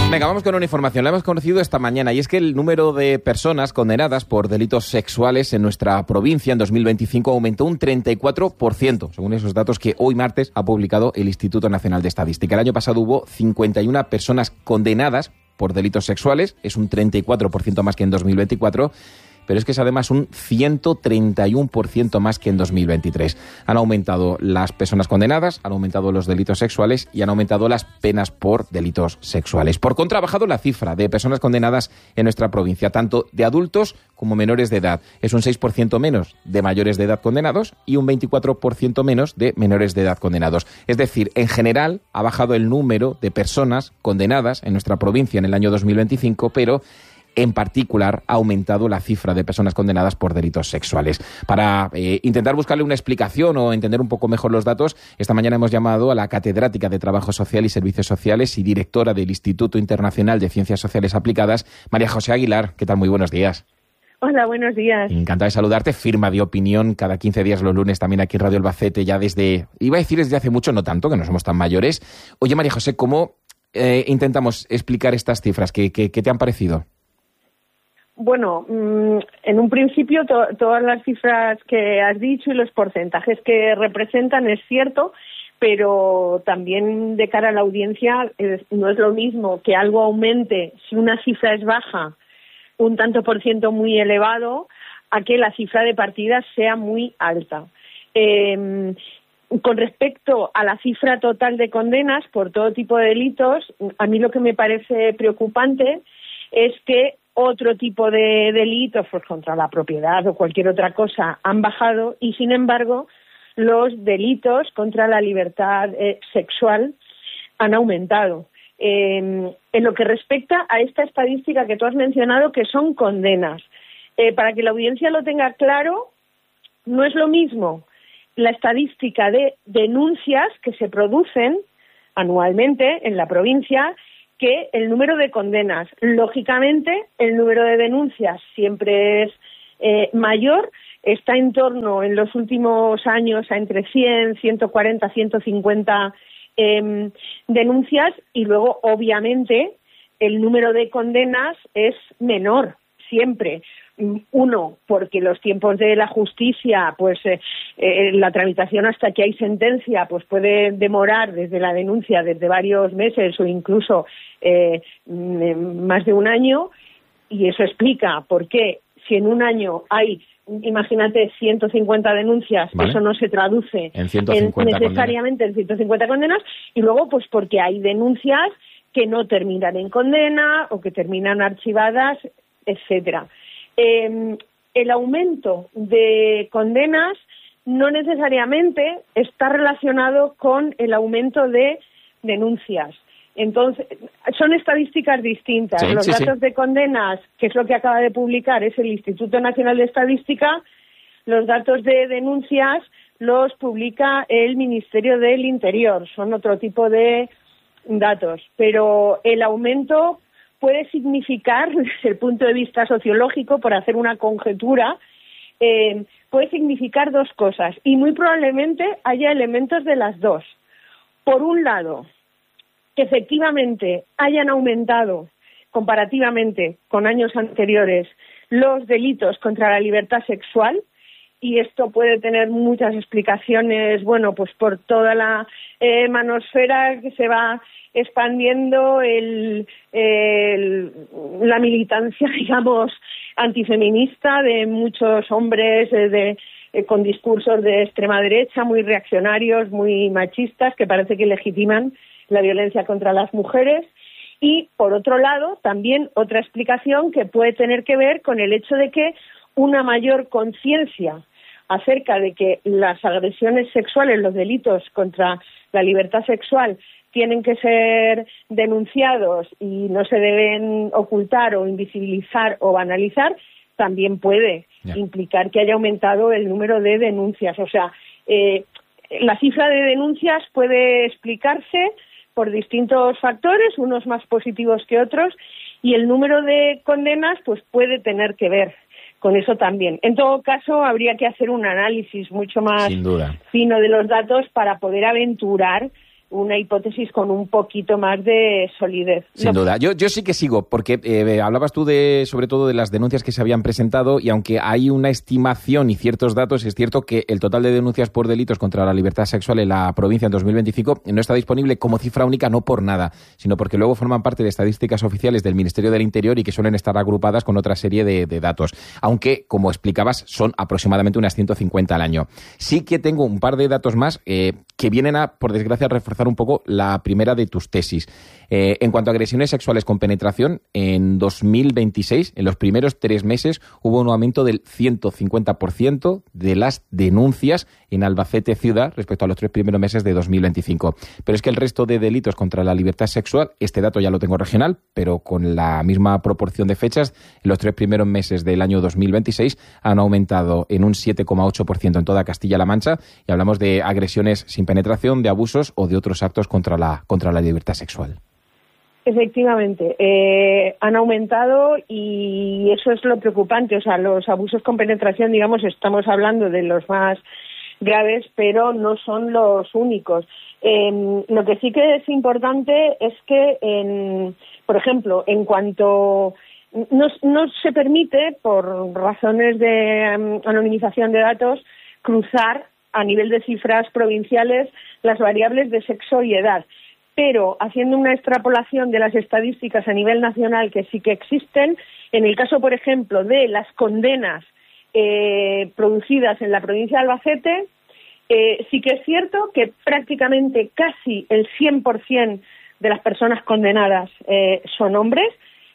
Venga, vamos con una información. La hemos conocido esta mañana y es que el número de personas condenadas por delitos sexuales en nuestra provincia en 2025 aumentó un 34%, según esos datos que hoy martes ha publicado el Instituto Nacional de Estadística. El año pasado hubo 51 personas condenadas por delitos sexuales, es un 34% más que en 2024, pero es que es además un 131% más que en 2023. Han aumentado las personas condenadas, han aumentado los delitos sexuales y han aumentado las penas por delitos sexuales. Por contra, ha bajado la cifra de personas condenadas en nuestra provincia, tanto de adultos como menores de edad. Es un 6% menos de mayores de edad condenados y un 24% menos de menores de edad condenados. Es decir, en general ha bajado el número de personas condenadas en nuestra provincia en el año 2025, pero en particular ha aumentado la cifra de personas condenadas por delitos sexuales. Para intentar buscarle una explicación o entender un poco mejor los datos, esta mañana hemos llamado a la catedrática de Trabajo Social y Servicios Sociales y directora del Instituto Internacional de Ciencias Sociales Aplicadas, María José Aguilar. ¿Qué tal? Muy buenos días. Hola, buenos días. Encantada de saludarte. Firma de opinión cada 15 días los lunes también aquí en Radio Albacete, ya iba a decir desde hace mucho, no tanto, que no somos tan mayores. Oye, María José, ¿cómo intentamos explicar estas cifras? ¿Qué te han parecido? Bueno, en un principio todas las cifras que has dicho y los porcentajes que representan es cierto, pero también de cara a la audiencia no es lo mismo que algo aumente si una cifra es baja, un tanto por ciento muy elevado, a que la cifra de partida sea muy alta. Con respecto a la cifra total de condenas por todo tipo de delitos, a mí lo que me parece preocupante es que otro tipo de delitos, pues contra la propiedad o cualquier otra cosa, han bajado y, sin embargo, los delitos contra la libertad sexual han aumentado. En lo que respecta a esta estadística que tú has mencionado, que son condenas, para que la audiencia lo tenga claro, no es lo mismo la estadística de denuncias que se producen anualmente en la provincia que el número de condenas. Lógicamente, el número de denuncias siempre es mayor, está en torno en los últimos años a entre 100, 140, 150 denuncias y luego, obviamente, el número de condenas es menor siempre. Uno, porque los tiempos de la justicia, pues la tramitación hasta que hay sentencia, pues puede demorar desde la denuncia desde varios meses o incluso más de un año, y eso explica por qué si en un año hay, imagínate, 150 denuncias, ¿vale? Eso no se traduce en necesariamente en 150 condenas, y luego pues porque hay denuncias que no terminan en condena o que terminan archivadas, etcétera. El aumento de condenas no necesariamente está relacionado con el aumento de denuncias. Entonces, son estadísticas distintas. Los datos de condenas, que es lo que acaba de publicar, es el Instituto Nacional de Estadística. Los datos de denuncias los publica el Ministerio del Interior. Son otro tipo de datos. Pero el aumento puede significar, desde el punto de vista sociológico, por hacer una conjetura, puede significar dos cosas. Y muy probablemente haya elementos de las dos. Por un lado, que efectivamente hayan aumentado comparativamente con años anteriores los delitos contra la libertad sexual, y esto puede tener muchas explicaciones, bueno, pues por toda la manosfera que se va expandiendo la militancia, digamos, antifeminista de muchos hombres con discursos de extrema derecha, muy reaccionarios, muy machistas, que parece que legitiman la violencia contra las mujeres. Y, por otro lado, también otra explicación que puede tener que ver con el hecho de que una mayor conciencia acerca de que las agresiones sexuales, los delitos contra la libertad sexual, tienen que ser denunciados y no se deben ocultar o invisibilizar o banalizar, también puede implicar que haya aumentado el número de denuncias. O sea, la cifra de denuncias puede explicarse por distintos factores, unos más positivos que otros, y el número de condenas pues puede tener que ver con eso también. En todo caso, habría que hacer un análisis mucho más fino de los datos para poder aventurar una hipótesis con un poquito más de solidez. Sin duda. Yo sí que sigo, porque hablabas tú sobre todo de las denuncias que se habían presentado, y aunque hay una estimación y ciertos datos, es cierto que el total de denuncias por delitos contra la libertad sexual en la provincia en 2025 no está disponible como cifra única, no por nada, sino porque luego forman parte de estadísticas oficiales del Ministerio del Interior y que suelen estar agrupadas con otra serie de datos, aunque, como explicabas, son aproximadamente unas 150 al año. Sí que tengo un par de datos más que vienen a, por desgracia, reforzar un poco la primera de tus tesis. En cuanto a agresiones sexuales con penetración, en 2026, en los primeros 3 meses, hubo un aumento del 150% de las denuncias en Albacete ciudad respecto a los 3 primeros meses de 2025. Pero es que el resto de delitos contra la libertad sexual, este dato ya lo tengo regional, pero con la misma proporción de fechas, en los 3 primeros meses del año 2026 han aumentado en un 7,8% en toda Castilla-La Mancha, y hablamos de agresiones sin penetración, de abusos o de otros actos contra la libertad sexual. Efectivamente, han aumentado, y eso es lo preocupante. O sea, los abusos con penetración, digamos, estamos hablando de los más graves, pero no son los únicos. Lo que sí que es importante es que, por ejemplo, en cuanto no se permite, por razones de anonimización de datos, cruzar a nivel de cifras provinciales las variables de sexo y edad. Pero haciendo una extrapolación de las estadísticas a nivel nacional, que sí que existen, en el caso, por ejemplo, de las condenas producidas en la provincia de Albacete, sí que es cierto que prácticamente casi el 100% de las personas condenadas son hombres.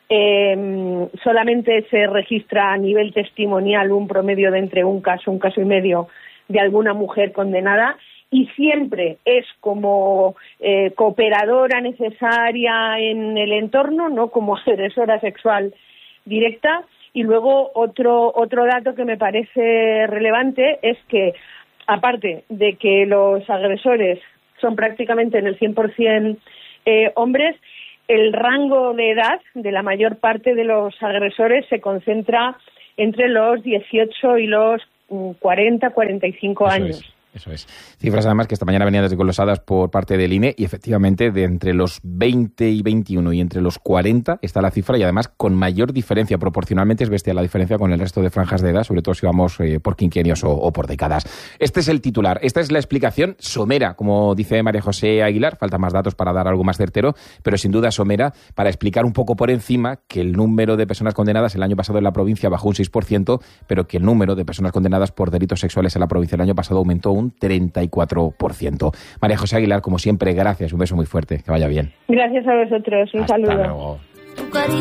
Solamente se registra a nivel testimonial un promedio de entre un caso y medio de alguna mujer condenada, y siempre es como cooperadora necesaria en el entorno, no como agresora sexual directa. Y luego otro dato que me parece relevante es que, aparte de que los agresores son prácticamente en el 100% hombres, el rango de edad de la mayor parte de los agresores se concentra entre los 18 y los 40, 45 años. Eso es. Cifras además que esta mañana venían desglosadas por parte del INE, y efectivamente de entre los 20 y 21 y entre los 40 está la cifra, y además con mayor diferencia. Proporcionalmente es bestial la diferencia con el resto de franjas de edad, sobre todo si vamos por quinquenios o por décadas. Este es el titular, esta es la explicación somera, como dice María José Aguilar. Falta más datos para dar algo más certero, pero sin duda somera para explicar un poco por encima que el número de personas condenadas el año pasado en la provincia bajó un 6%, pero que el número de personas condenadas por delitos sexuales en la provincia el año pasado aumentó un 34%. María José Aguilar, como siempre, gracias. Un beso muy fuerte. Que vaya bien. Gracias a vosotros. Un saludo. Hasta luego.